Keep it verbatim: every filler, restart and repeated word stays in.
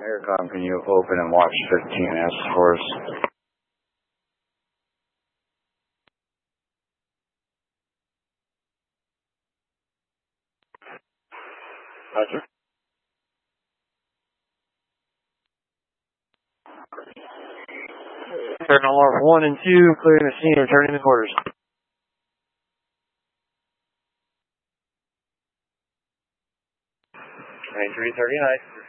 Aircom, can you open and watch fifteen S for us? Roger. Terminal R one and two, clearing the scene, returning to quarters. three thirty-nine.